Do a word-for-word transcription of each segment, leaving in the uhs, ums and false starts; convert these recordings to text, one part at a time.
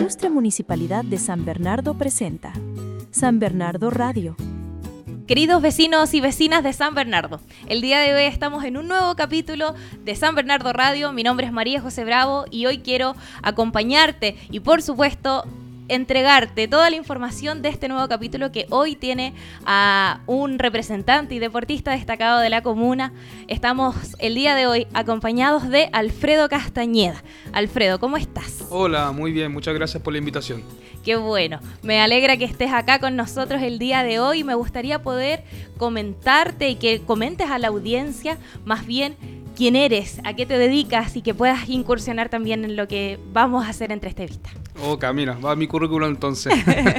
Ilustre Municipalidad de San Bernardo presenta San Bernardo Radio. Queridos vecinos y vecinas de San Bernardo, el día de hoy estamos en un nuevo capítulo de San Bernardo Radio. Mi nombre es María José Bravo y hoy quiero acompañarte y, por supuesto, entregarte toda la información de este nuevo capítulo que hoy tiene a un representante y deportista destacado de la comuna. Estamos el día de hoy acompañados de Alfredo Castañeda. Alfredo, ¿cómo estás? Hola, muy bien, muchas gracias por la invitación. Qué bueno, me alegra que estés acá con nosotros el día de hoy. Me gustaría poder comentarte y que comentes a la audiencia más bien quién eres, a qué te dedicas y que puedas incursionar también en lo que vamos a hacer entre entrevista. Ok, mira, va mi currículum entonces.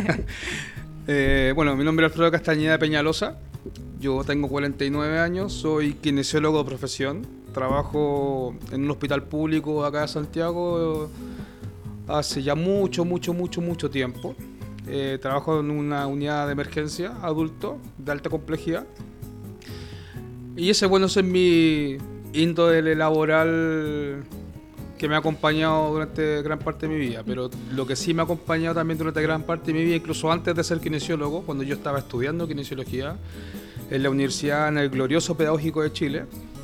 eh, bueno, mi nombre es Alfredo Castañeda Peñalosa, yo tengo cuarenta y nueve años, soy kinesiólogo de profesión, trabajo en un hospital público acá de Santiago hace ya mucho, mucho, mucho, mucho tiempo. Eh, trabajo en una unidad de emergencia adulto de alta complejidad y ese, bueno, ese es mi índole laboral que me ha acompañado durante gran parte de mi vida, pero lo que sí me ha acompañado también durante gran parte de mi vida, incluso antes de ser kinesiólogo, cuando yo estaba estudiando kinesiología en la Universidad, en el glorioso Pedagógico de Chile,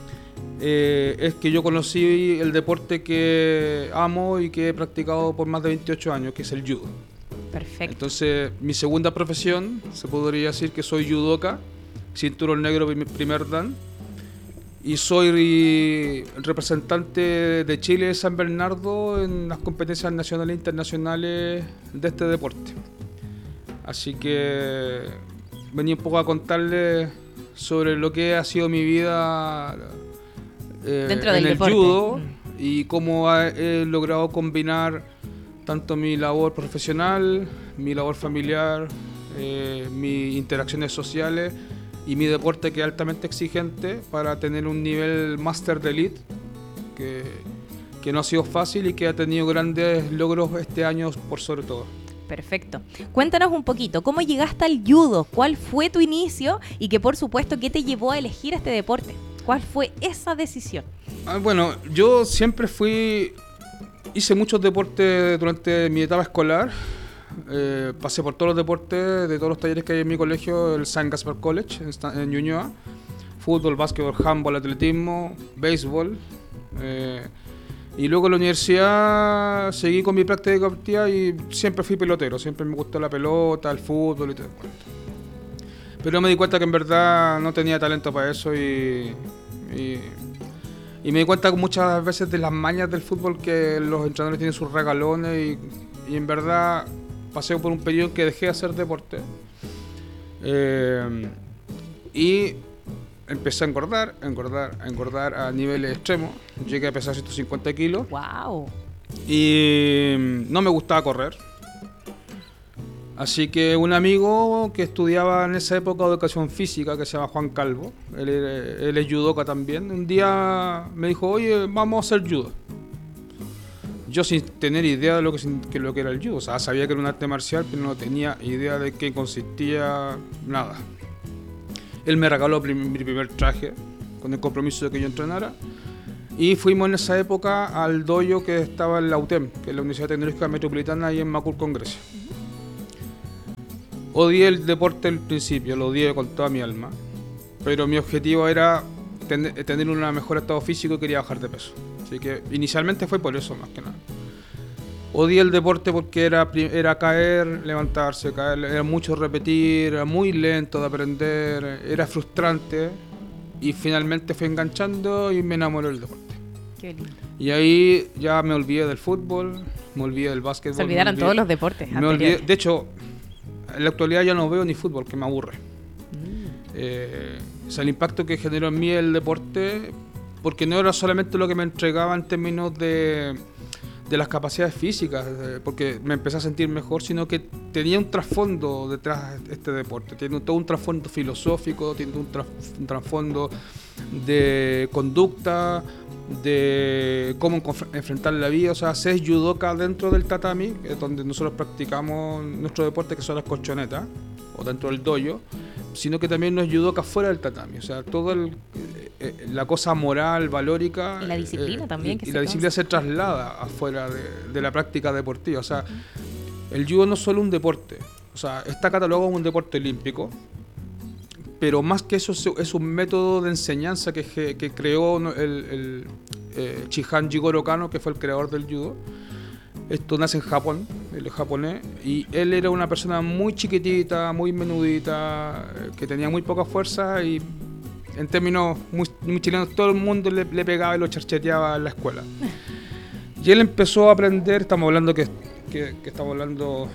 eh, es que yo conocí el deporte que amo y que he practicado por más de veintiocho años, que es el judo. Perfecto. Entonces, mi segunda profesión, se podría decir que soy judoka, cinturón negro primer dan, y soy representante de Chile de San Bernardo en las competencias nacionales e internacionales de este deporte. Así que venía un poco a contarles sobre lo que ha sido mi vida eh, dentro del en el deporte. judo y cómo he logrado combinar tanto mi labor profesional, mi labor familiar, eh, mis interacciones sociales y mi deporte, que es altamente exigente, para tener un nivel máster de elite que, que no ha sido fácil y que ha tenido grandes logros este año por sobre todo. Perfecto. Cuéntanos un poquito, ¿cómo llegaste al judo? ¿Cuál fue tu inicio? Y que, por supuesto, ¿qué te llevó a elegir este deporte? ¿Cuál fue esa decisión? Ah, bueno, yo siempre fui... Hice muchos deportes durante mi etapa escolar. Eh, pasé por todos los deportes de todos los talleres que hay en mi colegio, el San Gaspar College en, en Ñuñoa: fútbol, básquetbol, handball, atletismo, béisbol, eh, y luego en la universidad seguí con mi práctica deportiva y siempre fui pelotero, siempre me gustó la pelota, el fútbol y todo. Pero me di cuenta que en verdad no tenía talento para eso y, y, y me di cuenta muchas veces de las mañas del fútbol, que los entrenadores tienen sus regalones y, y en verdad pasé por un periodo que dejé de hacer deporte eh, y empecé a engordar, a engordar, a engordar a niveles extremos. Llegué a pesar ciento cincuenta kilos. ¡Wow! Y no me gustaba correr. Así que un amigo que estudiaba en esa época educación física, que se llama Juan Calvo, él, él es judoka también, un día me dijo: oye, vamos a hacer judo. Yo sin tener idea de lo que, que, lo que era el judo, o sea, sabía que era un arte marcial, pero no tenía idea de qué consistía, nada. Él me regaló prim- mi primer traje, con el compromiso de que yo entrenara, y fuimos en esa época al dojo que estaba en la U T E M, que es la Universidad Tecnológica Metropolitana, ahí en Macul, con Grecia. Odié el deporte al principio, lo odié con toda mi alma, pero mi objetivo era ten- tener un mejor estado físico y quería bajar de peso. Así que inicialmente fue por eso, más que nada. Odié el deporte porque era, era caer, levantarse, caer, era mucho repetir, era muy lento de aprender, era frustrante, y finalmente fui enganchando y me enamoré del deporte. Qué lindo. Y ahí ya me olvidé del fútbol, me olvidé del básquetbol. Se olvidaron olvidé, todos los deportes me olvidé, anteriores. de hecho, en la actualidad ya no veo ni fútbol, que me aburre. Mm. Eh, o sea, el impacto que generó en mí el deporte, porque no era solamente lo que me entregaba en términos de, de las capacidades físicas, de, porque me empecé a sentir mejor, sino que tenía un trasfondo detrás de este deporte, tiene todo un trasfondo filosófico, tiene un, tra- un trasfondo de conducta, de cómo conf- enfrentar la vida. O sea, se es judoka dentro del tatami, que es donde nosotros practicamos nuestro deporte, que son las colchonetas, o dentro del dojo, sino que también no es judoka fuera del tatami. O sea, toda eh, la cosa moral, valórica, y la disciplina eh, también y, que y se la disciplina causa. se traslada afuera de, de la práctica deportiva. O sea, el judo no es solo un deporte, o sea, está catalogado como un deporte olímpico, pero más que eso es un método de enseñanza que, que creó el, el eh, Shihan Jigoro Kano, que fue el creador del judo. Esto nace en Japón, él es japonés, y él era una persona muy chiquitita, muy menudita, que tenía muy poca fuerza y en términos muy, muy chilenos todo el mundo le, le pegaba y lo charcheteaba en la escuela. Y él empezó a aprender, estamos hablando que, que, que estamos hablando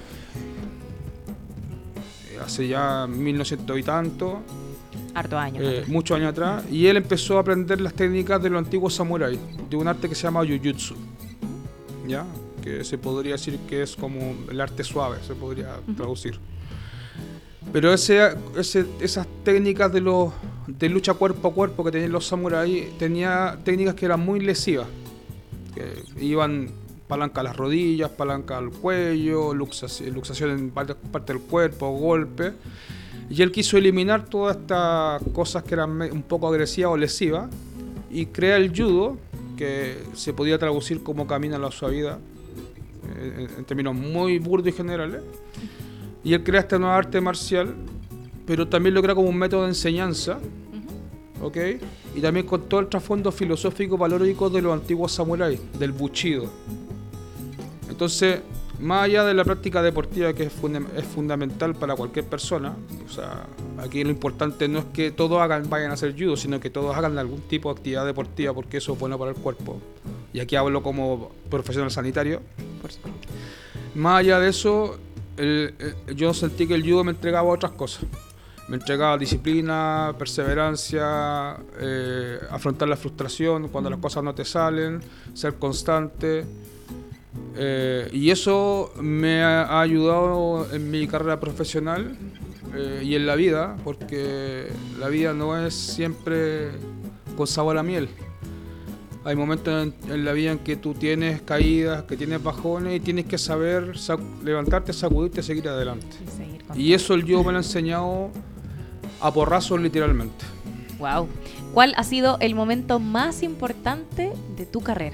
hace ya mil novecientos y tanto, harto años, eh, muchos años atrás, y él empezó a aprender las técnicas de los antiguos samuráis, de un arte que se llama Jujutsu, ¿ya? Que se podría decir que es como el arte suave, se podría uh-huh. traducir. Pero ese, ese, esas técnicas de, los, de lucha cuerpo a cuerpo que tenían los samuráis, tenía técnicas que eran muy lesivas, que iban palanca a las rodillas, palanca al cuello, luxación, luxación en parte, parte del cuerpo, golpe. Y él quiso eliminar todas estas cosas que eran un poco agresivas o lesivas y crea el judo, que se podía traducir como camino a la suavidad, en, en términos muy burdos y generales. Y él crea esta nueva arte marcial, pero también lo crea como un método de enseñanza, ¿ok? Y también con todo el trasfondo filosófico valórico de los antiguos samuráis, del Bushido. Entonces, más allá de la práctica deportiva, que es, funda- es fundamental para cualquier persona, o sea, aquí lo importante no es que todos hagan, vayan a hacer judo, sino que todos hagan algún tipo de actividad deportiva, porque eso es bueno para el cuerpo. Y aquí hablo como profesional sanitario. Más allá de eso, el, el, yo sentí que el judo me entregaba otras cosas. Me entregaba disciplina, perseverancia, eh, afrontar la frustración cuando las cosas no te salen, ser constante. Eh, y eso me ha ayudado en mi carrera profesional eh, y en la vida, porque la vida no es siempre con sabor a miel. Hay momentos en, en la vida en que tú tienes caídas, que tienes bajones y tienes que saber sac- levantarte, sacudirte y seguir adelante. Y, seguir y eso el judo me lo ha enseñado a porrazos, literalmente. Wow. ¿Cuál ha sido el momento más importante de tu carrera?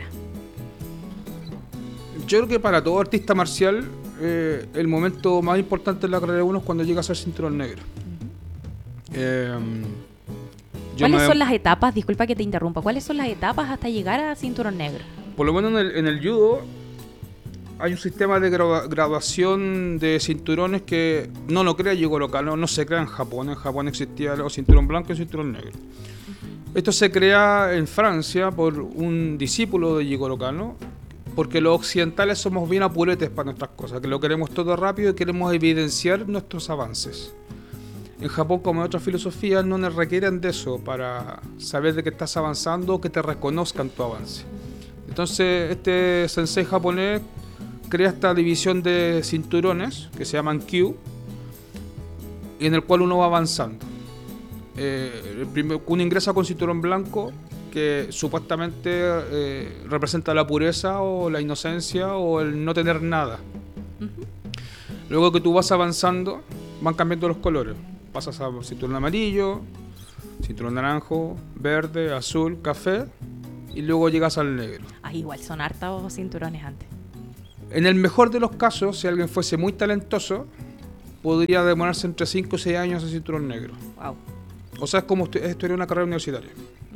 Yo creo que para todo artista marcial eh, el momento más importante en la carrera de uno es cuando llega a ser cinturón negro. Uh-huh. eh, ¿Cuáles me... son las etapas? Disculpa que te interrumpa. ¿Cuáles son las etapas hasta llegar a cinturón negro? Por lo menos en el, en el judo hay un sistema de gra- graduación de cinturones que no lo crea Jigoro Kano, no se crea en Japón. En Japón existía el cinturón blanco y el cinturón negro. Uh-huh. Esto se crea en Francia por un discípulo de Jigoro Kano, porque los occidentales somos bien apuretes para nuestras cosas, que lo queremos todo rápido y queremos evidenciar nuestros avances. En Japón, como en otras filosofías, no nos requieren de eso para saber de que estás avanzando o que te reconozcan tu avance. Entonces, este sensei japonés crea esta división de cinturones que se llaman Kyu, y en el cual uno va avanzando. Eh, el primer, uno ingresa con cinturón blanco, que supuestamente eh, representa la pureza o la inocencia o el no tener nada. Uh-huh. Luego que tú vas avanzando, van cambiando los colores. Pasas a cinturón amarillo, cinturón naranjo, verde, azul, café, y luego llegas al negro. Ah, igual son hartos cinturones antes. En el mejor de los casos, si alguien fuese muy talentoso, podría demorarse entre cinco y seis años en cinturón negro. Wow. O sea, es como estudiar una carrera universitaria.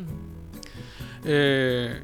Eh,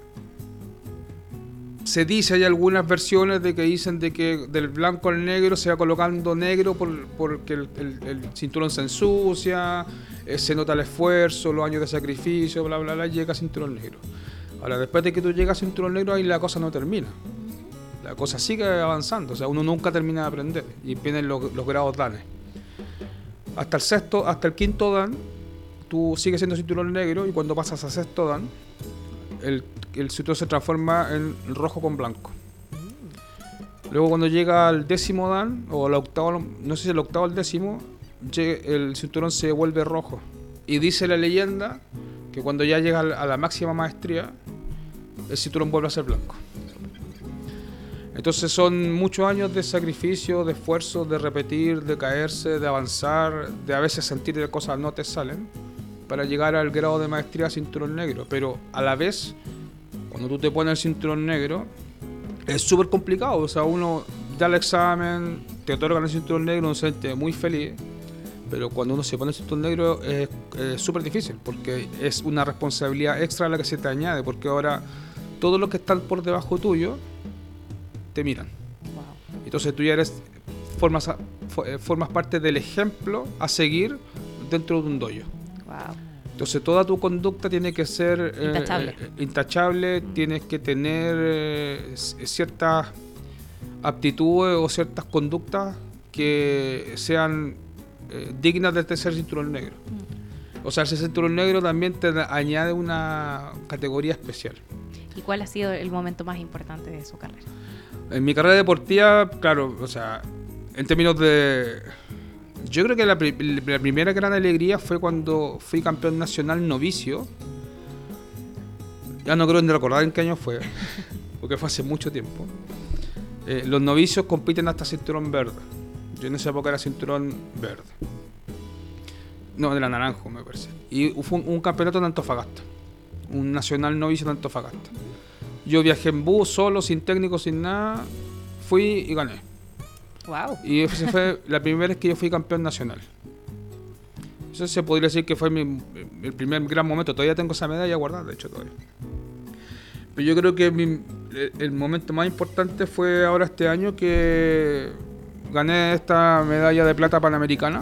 se dice, hay algunas versiones de que dicen de que del blanco al negro se va colocando negro por, porque el, el, el cinturón se ensucia, eh, se nota el esfuerzo, los años de sacrificio, bla bla bla, llega a cinturón negro. Ahora, después de que tú llegas a cinturón negro, ahí la cosa no termina, la cosa sigue avanzando, o sea, uno nunca termina de aprender y vienen los, los grados danes. Hasta el sexto, hasta el quinto dan, tú sigues siendo cinturón negro, y cuando pasas a sexto dan, el, el cinturón se transforma en rojo con blanco. Luego cuando llega al décimo dan, o al octavo, no sé si el octavo o el décimo, el cinturón se vuelve rojo. Y dice la leyenda que cuando ya llega a la máxima maestría, el cinturón vuelve a ser blanco. Entonces son muchos años de sacrificio, de esfuerzo, de repetir, de caerse, de avanzar, de a veces sentir que cosas no te salen, para llegar al grado de maestría cinturón negro. Pero a la vez, cuando tú te pones el cinturón negro, es súper complicado. O sea, uno da el examen, te otorgan el cinturón negro, uno se siente muy feliz, pero cuando uno se pone el cinturón negro es súper difícil, porque es una responsabilidad extra a la que se te añade, porque ahora todos los que están por debajo tuyo te miran. Wow. Entonces tú ya eres, formas, formas parte del ejemplo a seguir dentro de un dojo. Wow. Entonces toda tu conducta tiene que ser intachable, eh, eh, intachable mm. tienes que tener eh, ciertas aptitudes o ciertas conductas que sean eh, dignas de este ser cinturón negro. Mm. O sea, ese cinturón negro también te añade una categoría especial. ¿Y cuál ha sido el momento más importante de su carrera? En mi carrera deportiva, claro, o sea, en términos de... Yo creo que la, la primera gran alegría fue cuando fui campeón nacional novicio. Ya no creo ni recordar en qué año fue, porque fue hace mucho tiempo. Eh, los novicios compiten hasta cinturón verde. Yo en esa época era cinturón verde. No, era naranjo, me parece. Y fue un, un campeonato en Antofagasta. Un nacional novicio en Antofagasta. Yo viajé en bus, solo, sin técnico, sin nada. Fui y gané. Wow. Y esa fue la primera vez que yo fui campeón nacional. Eso se podría decir que fue mi, el primer gran momento. Todavía tengo esa medalla guardada, de hecho, todavía. Pero yo creo que mi, el momento más importante fue ahora este año que gané esta medalla de plata panamericana.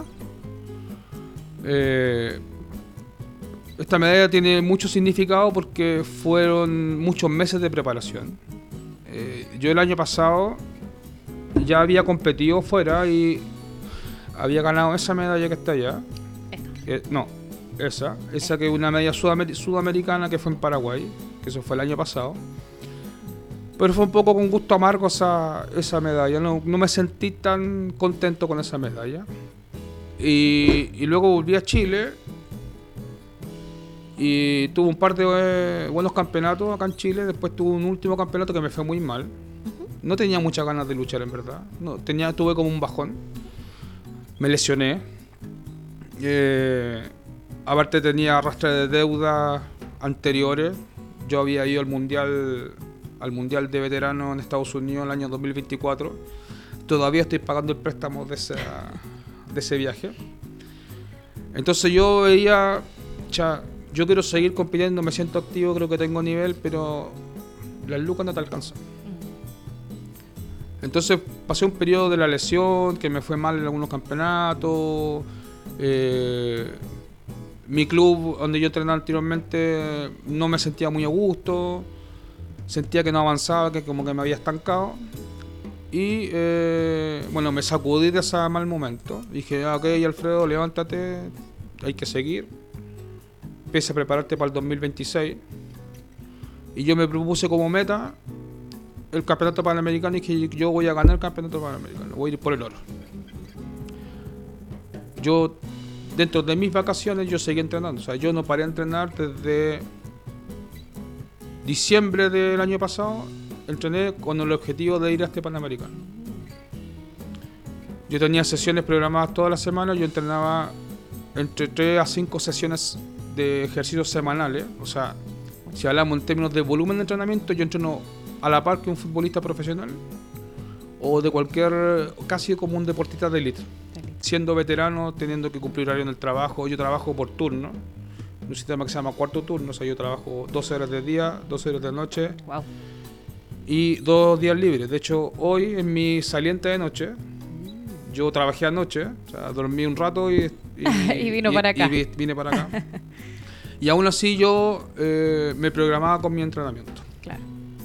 Eh, esta medalla tiene mucho significado porque fueron muchos meses de preparación. Eh, yo el año pasado ya había competido fuera y había ganado esa medalla que está allá. Eh, no, esa. Esa que es una medalla sudamer- sudamericana que fue en Paraguay, que eso fue el año pasado. Pero fue un poco con gusto amargo esa, esa medalla. No, no me sentí tan contento con esa medalla. Y, y luego volví a Chile y tuve un par de eh, buenos campeonatos acá en Chile. Después tuve un último campeonato que me fue muy mal. No tenía muchas ganas de luchar, en verdad. No, tenía, tuve como un bajón. Me lesioné. Eh, aparte tenía arrastre de deudas anteriores. Yo había ido al mundial, al mundial de veteranos en Estados Unidos el año dos mil veinticuatro. Todavía estoy pagando el préstamo de, esa, de ese viaje. Entonces yo veía, cha, yo quiero seguir compitiendo, me siento activo, creo que tengo nivel, pero las lucas no te alcanzan. Entonces pasé un periodo de la lesión, que me fue mal en algunos campeonatos. Eh, mi club donde yo entrenaba anteriormente no me sentía muy a gusto. Sentía que no avanzaba, que como que me había estancado. Y eh, bueno, me sacudí de ese mal momento. Dije, ah, ok, Alfredo, levántate, hay que seguir. Empieza a prepararte para el dos mil veintiséis. Y yo me propuse como meta el campeonato panamericano y que yo voy a ganar el campeonato panamericano, voy a ir por el oro. Yo, dentro de mis vacaciones, yo seguí entrenando. O sea, yo no paré a entrenar desde diciembre del año pasado. Entrené con el objetivo de ir a este panamericano. Yo tenía sesiones programadas todas las semanas. Yo entrenaba entre tres a cinco sesiones de ejercicios semanales. O sea, si hablamos en términos de volumen de entrenamiento, yo entreno a la par que un futbolista profesional o de cualquier, casi como un deportista de élite, siendo veterano, teniendo que cumplir horario en el trabajo. Yo trabajo por turno, un sistema que se llama cuarto turno, o sea, yo trabajo doce horas de día, doce horas de noche. Wow. Y dos días libres. De hecho, hoy en mi saliente de noche, yo trabajé anoche, o sea, dormí un rato y, y, y vino y, para acá. Y vine para acá. Y aún así yo eh, me programaba con mi entrenamiento. Claro.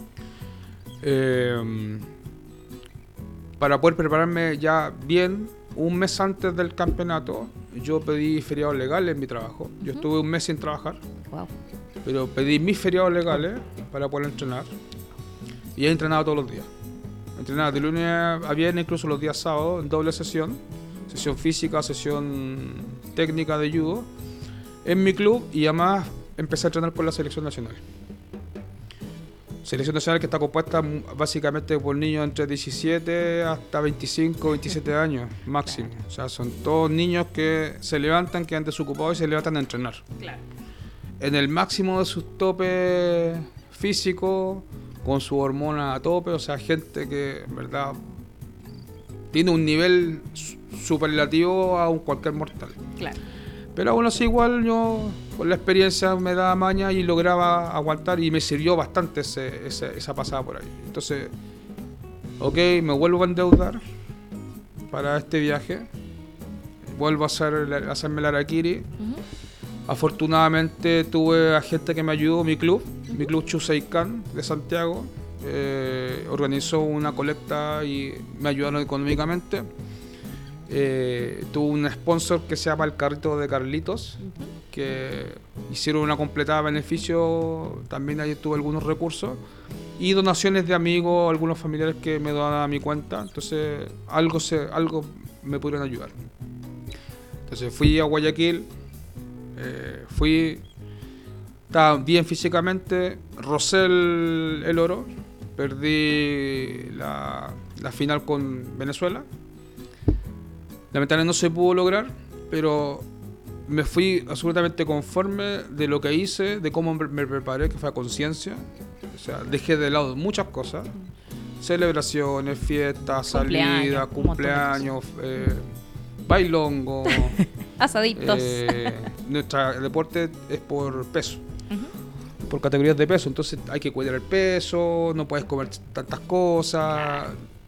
Eh, para poder prepararme ya bien, un mes antes del campeonato, yo pedí feriados legales en mi trabajo. Yo uh-huh. estuve un mes sin trabajar, wow. pero pedí mis feriados legales para poder entrenar. Y he entrenado todos los días. Entrenaba de lunes a viernes, incluso los días sábados, en doble sesión. Sesión física, sesión técnica de judo. En mi club, y además empecé a entrenar con la selección nacional. Selección nacional que está compuesta básicamente por niños entre diecisiete hasta veinticinco, veintisiete años máximo. O sea, son todos niños que se levantan, quedan desocupados y se levantan a entrenar. Claro. En el máximo de sus topes físicos, con su hormona a tope, o sea, gente que en verdad tiene un nivel superlativo a un cualquier mortal. Claro. Pero aún así igual yo con la experiencia me daba maña y lograba aguantar y me sirvió bastante ese, ese, esa pasada por ahí. Entonces, ok, me vuelvo a endeudar para este viaje, vuelvo a, hacer, a hacerme el harakiri. Uh-huh. Afortunadamente tuve a gente que me ayudó, mi club, mi club Chuseikan de Santiago, eh, organizó una colecta y me ayudaron económicamente. Eh, tuve un sponsor que se llama El Carrito de Carlitos, uh-huh. que hicieron una completada beneficio, también ahí tuve algunos recursos y donaciones de amigos, algunos familiares que me donaban a mi cuenta, entonces algo, se, algo me pudieron ayudar. Entonces fui a Guayaquil, eh, fui, estaba bien físicamente, rocé el, el oro, perdí la, la final con Venezuela. Lamentablemente no se pudo lograr, pero me fui absolutamente conforme de lo que hice, de cómo me preparé, que fue a conciencia. O sea, dejé de lado muchas cosas, celebraciones, fiestas, salidas, cumpleaños, eh, bailongo, asaditos. Eh, nuestro deporte es por peso, uh-huh. por categorías de peso, entonces hay que cuidar el peso, no puedes comer tantas cosas.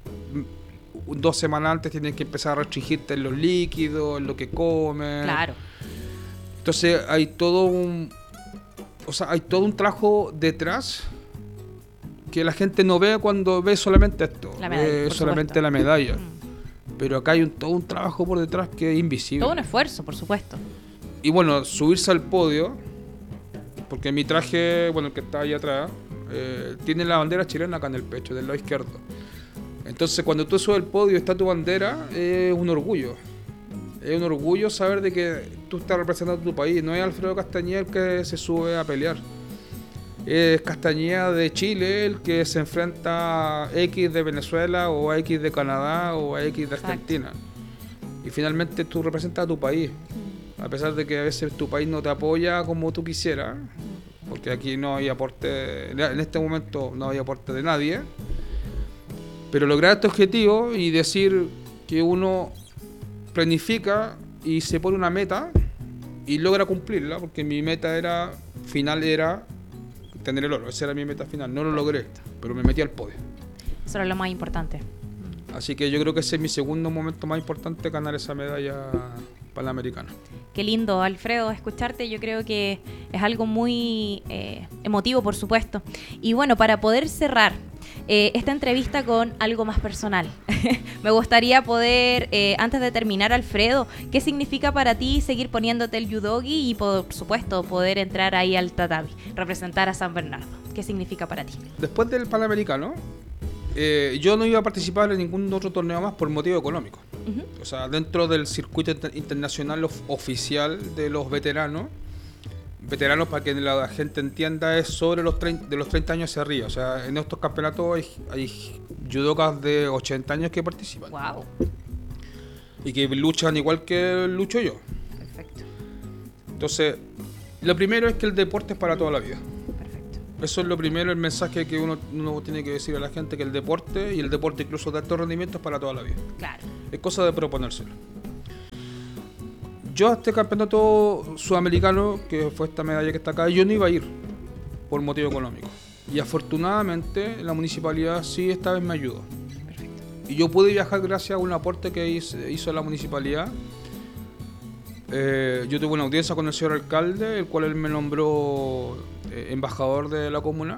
Dos semanas antes tienes que empezar a restringirte en los líquidos, en lo que comes. Claro. Entonces hay todo un, o sea, hay todo un trabajo detrás que la gente no ve cuando ve solamente esto, la medalla, ve solamente supuesto. La medalla. Mm. Pero acá hay un, todo un trabajo por detrás que es invisible. Todo un esfuerzo, por supuesto. Y bueno, subirse al podio, porque mi traje, bueno, el que está ahí atrás, eh, tiene la bandera chilena acá en el pecho, del lado izquierdo. Entonces cuando tú subes al podio y está tu bandera, es un orgullo. Es un orgullo saber de que tú estás representando a tu país. No es Alfredo Castañeda el que se sube a pelear. Es Castañeda de Chile el que se enfrenta a X de Venezuela o a X de Canadá o a X de Argentina. Exacto. Y finalmente tú representas a tu país. A pesar de que a veces tu país no te apoya como tú quisieras, porque aquí no hay aporte, en este momento no hay aporte de nadie. Pero lograr este objetivo y decir que uno planifica y se pone una meta y logra cumplirla, porque mi meta era final era tener el oro, esa era mi meta final, no lo logré, pero me metí al podio. Eso era lo más importante. Así que yo creo que ese es mi segundo momento más importante, ganar esa medalla panamericana. Qué lindo, Alfredo, escucharte. Yo creo que es algo muy eh, emotivo, por supuesto. Y bueno, para poder cerrar eh, esta entrevista con algo más personal, me gustaría poder, eh, antes de terminar, Alfredo, ¿qué significa para ti seguir poniéndote el judogi y, por supuesto, poder entrar ahí al tatami, representar a San Bernardo? ¿Qué significa para ti? Después del Panamericano, eh, yo no iba a participar en ningún otro torneo más por motivo económico. Uh-huh. O sea, dentro del circuito internacional of- oficial de los veteranos, veteranos para que la gente entienda, es sobre los treinta, de los treinta años hacia arriba. O sea, en estos campeonatos hay, hay judokas de ochenta años que participan. Wow. Y que luchan igual que lucho yo. Perfecto. Entonces, lo primero es que el deporte es para toda la vida. Perfecto. Eso es lo primero, el mensaje que uno, uno tiene que decir a la gente, que el deporte, y el deporte incluso de alto rendimiento, es para toda la vida. Claro. Es cosa de proponérselo. Yo a este campeonato sudamericano, que fue esta medalla que está acá, yo no iba a ir por motivo económico. Y afortunadamente la municipalidad sí esta vez me ayudó. Perfecto. Y yo pude viajar gracias a un aporte que hizo la municipalidad. Eh, yo tuve una audiencia con el señor alcalde, el cual él me nombró eh, embajador de la comuna.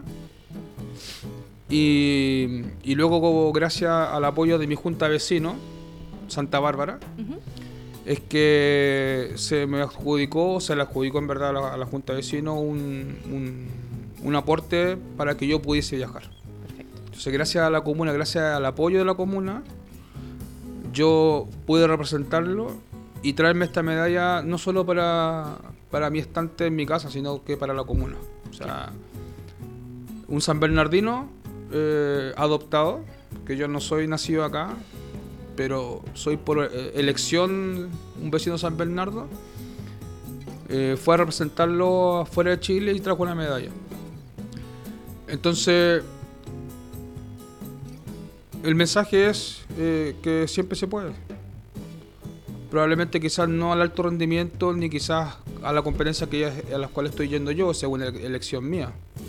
Y, y luego, gracias al apoyo de mi junta de vecinos, Santa Bárbara, uh-huh. es que se me adjudicó, se le adjudicó en verdad a la, a la junta de vecinos un, un, un aporte para que yo pudiese viajar. Perfecto. Entonces, gracias a la comuna, gracias al apoyo de la comuna, yo pude representarlo y traerme esta medalla no solo para, para mi estante en mi casa, sino que para la comuna. O sea, un San Bernardino eh, adoptado, que yo no soy nacido acá, pero soy por eh, elección un vecino de San Bernardo, eh, fue a representarlo afuera de Chile y trajo una medalla. Entonces, el mensaje es eh, que siempre se puede. Probablemente quizás no al alto rendimiento, ni quizás a la competencia que ya, a las cuales estoy yendo yo, según la elección mía.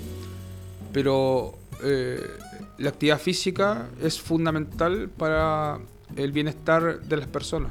Pero eh, la actividad física es fundamental para el bienestar de las personas.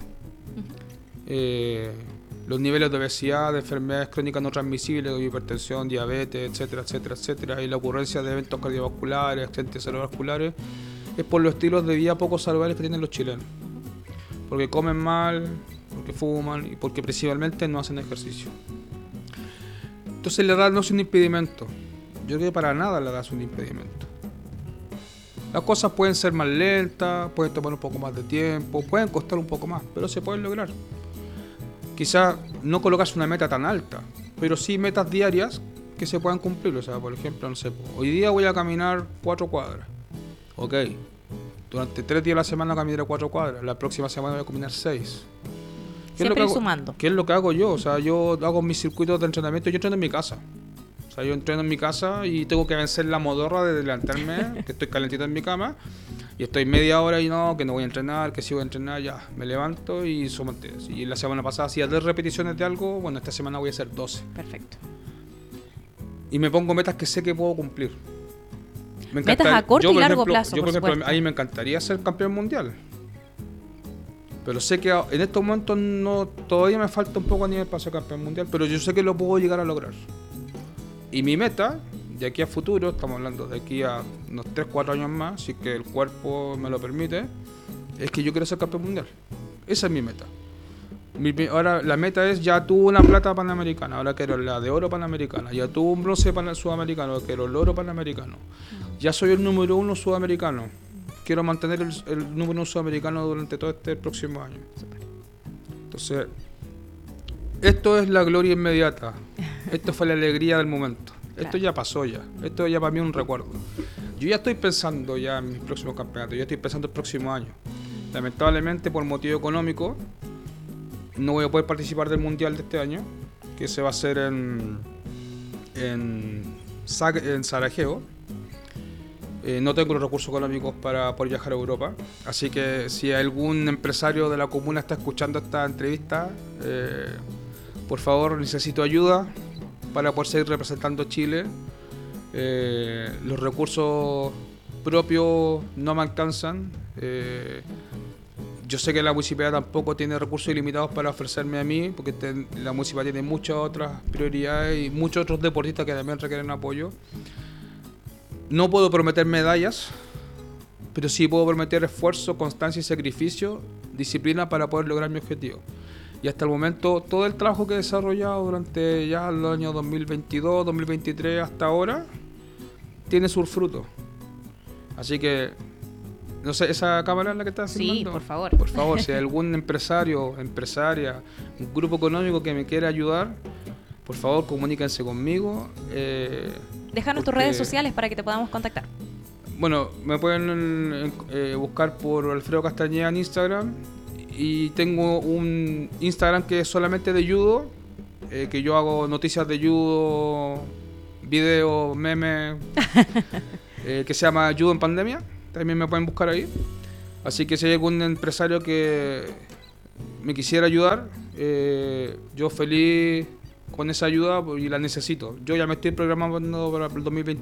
Eh, los niveles de obesidad, de enfermedades crónicas no transmisibles, de hipertensión, diabetes, etcétera, etcétera, etcétera, y la ocurrencia de eventos cardiovasculares, accidentes cerebrovasculares, es por los estilos de vida poco saludables que tienen los chilenos. Porque comen mal, porque fuman y porque principalmente no hacen ejercicio. Entonces la edad no es un impedimento. Yo creo que para nada la edad es un impedimento. Las cosas pueden ser más lentas, pueden tomar un poco más de tiempo, pueden costar un poco más, pero se pueden lograr. Quizás no colocarse una meta tan alta, pero sí metas diarias que se puedan cumplir. O sea, por ejemplo, no sé, hoy día voy a caminar cuatro cuadras. Ok. Durante tres días a la semana caminaré cuatro cuadras. La próxima semana voy a caminar seis. Siempre ir sumando. ¿Qué es lo que hago yo? O sea, yo hago mis circuitos de entrenamiento. Yo entreno en mi casa. O sea, yo entreno en mi casa y tengo que vencer la modorra de levantarme, que estoy calentito en mi cama. Y estoy media hora y no, que no voy a entrenar, que sí voy a entrenar, ya. Me levanto y sumo tres. Y la semana pasada hacía tres repeticiones de algo. Bueno, esta semana voy a hacer doce. Perfecto. Y me pongo metas que sé que puedo cumplir. Me metas a corto yo, y largo ejemplo, plazo, Yo, por, por ejemplo, supuesto. a mí me encantaría ser campeón mundial. Pero sé que en estos momentos no, todavía me falta un poco a nivel para ser campeón mundial, pero yo sé que lo puedo llegar a lograr. Y mi meta, de aquí a futuro, estamos hablando de aquí a unos tres cuatro años más, si que el cuerpo me lo permite, es que yo quiero ser campeón mundial. Esa es mi meta. Mi, ahora la meta es, ya tuve una plata panamericana, ahora quiero la de oro panamericana, ya tuve un bronce pan, sudamericano, quiero el oro panamericano, ya soy el número uno sudamericano, quiero mantener el, el número uno sudamericano durante todo este próximo año. Entonces, esto es la gloria inmediata, esto fue la alegría del momento, esto claro. Ya pasó ya, esto ya para mí es un recuerdo. Yo ya estoy pensando ya en mis próximos campeonatos, yo estoy pensando el próximo año. Lamentablemente por motivo económico no voy a poder participar del mundial de este año, que se va a hacer en en, en Sarajevo. Eh, no tengo los recursos económicos para poder viajar a Europa, así que si algún empresario de la comuna está escuchando esta entrevista, eh, por favor, necesito ayuda para poder seguir representando a Chile. Eh, los recursos propios no me alcanzan. Eh, Yo sé que la municipalidad tampoco tiene recursos ilimitados para ofrecerme a mí, porque te, la municipalidad tiene muchas otras prioridades y muchos otros deportistas que también requieren apoyo. No puedo prometer medallas, pero sí puedo prometer esfuerzo, constancia y sacrificio, disciplina para poder lograr mi objetivo. Y hasta el momento, todo el trabajo que he desarrollado durante ya el año dos mil veintidós, dos mil veintitrés hasta ahora, tiene sus frutos. Así que... No sé, ¿esa cámara es la que está filmando? Sí, por favor. Por favor, si hay algún empresario, empresaria, un grupo económico que me quiera ayudar, por favor, comuníquense conmigo. Eh, Déjanos porque, tus redes sociales para que te podamos contactar. Bueno, me pueden eh, buscar por Alfredo Castañeda en Instagram. Y tengo un Instagram que es solamente de judo, eh, que yo hago noticias de judo, videos, memes, eh, que se llama Judo en Pandemia. También me pueden buscar ahí. Así que si hay algún empresario que me quisiera ayudar, eh, yo feliz con esa ayuda y la necesito. Yo ya me estoy programando para el dos mil